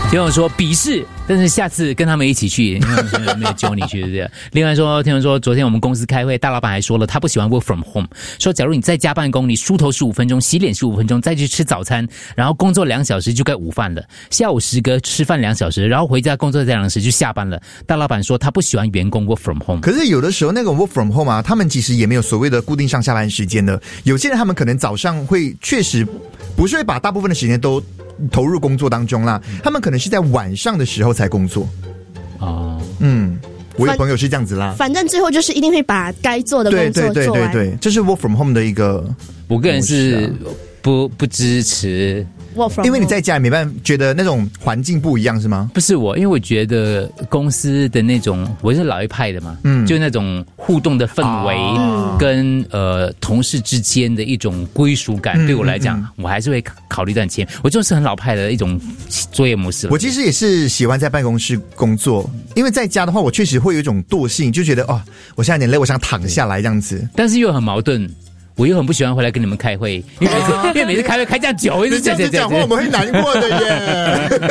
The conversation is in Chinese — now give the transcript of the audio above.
听我说鄙视，但是下次跟他们一起去，因为没有揪你去，对不对？另外说，听说昨天我们公司开会，大老板还说了，他不喜欢 work from home， 说假如你在家办公，你梳头15分钟，洗脸15分钟，再去吃早餐，然后工作2小时就该午饭了，下午时隔吃饭2小时，然后回家工作再2小时就下班了。大老板说他不喜欢员工 work from home。 可是有的时候那个 work from home 啊，他们其实也没有所谓的固定上下班时间的。有些人他们可能早上会确实不是会把大部分的时间都投入工作当中啦，他们可能是在晚上的时候才工作。 哦， 我有朋友是这样子啦。 反正最后就是一定会把该做的工作做完。 对，这是 work from home 的一个。 我个人是不支持。 因为你在家也没办法，觉得那种环境不一样是吗？ 不是我，因为我觉得公司的那种，我是老一派的嘛，就那种互动的氛围，跟同事之间的一种归属感，对我来讲，我还是会考虑到前。我就是很老派的一种作业模式。 我其实也是喜欢在办公室工作，因为在家的话，我确实会有一种惰性，就觉得我现在有点累，我想躺下来这样子。 但是又很矛盾。我又很不喜欢回来跟你们开会，因为每次开会开这样久，一直这样子讲话我们会难过的耶。